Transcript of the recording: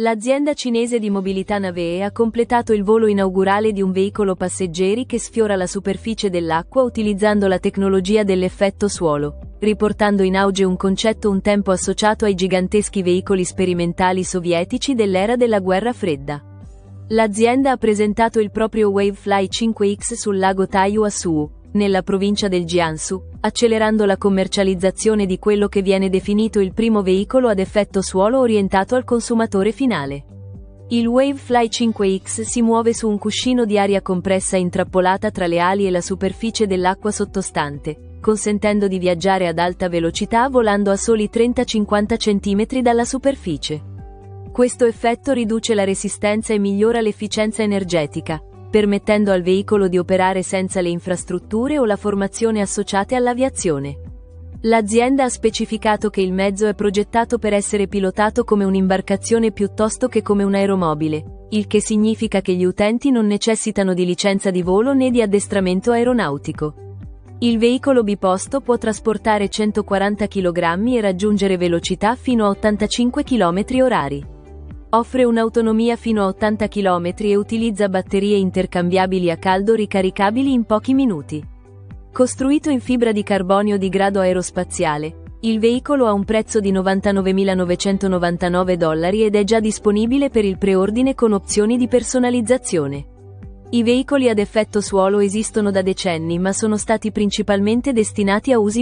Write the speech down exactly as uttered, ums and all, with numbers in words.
L'azienda cinese di mobilità Navee ha completato il volo inaugurale di un veicolo passeggeri che sfiora la superficie dell'acqua utilizzando la tecnologia dell'effetto suolo, riportando in auge un concetto un tempo associato ai giganteschi veicoli sperimentali sovietici dell'era della guerra fredda. L'azienda ha presentato il proprio Wavefly cinque X sul lago Taiyu a Suwu, nella provincia del Jiangsu, accelerando la commercializzazione di quello che viene definito il primo veicolo ad effetto suolo orientato al consumatore finale. Il Wavefly cinque X si muove su un cuscino di aria compressa intrappolata tra le ali e la superficie dell'acqua sottostante, consentendo di viaggiare ad alta velocità volando a soli trenta cinquanta centimetri dalla superficie. Questo effetto riduce la resistenza e migliora l'efficienza energetica, permettendo al veicolo di operare senza le infrastrutture o la formazione associate all'aviazione. L'azienda ha specificato che il mezzo è progettato per essere pilotato come un'imbarcazione piuttosto che come un aeromobile, il che significa che gli utenti non necessitano di licenza di volo né di addestramento aeronautico. Il veicolo biposto può trasportare centoquaranta chilogrammi e raggiungere velocità fino a ottantacinque chilometri orari. Offre un'autonomia fino a ottanta chilometri e utilizza batterie intercambiabili a caldo ricaricabili in pochi minuti. Costruito in fibra di carbonio di grado aerospaziale, il veicolo ha un prezzo di novantanovemilanovecentonovantanove dollari ed è già disponibile per il preordine con opzioni di personalizzazione. I veicoli ad effetto suolo esistono da decenni ma sono stati principalmente destinati a usi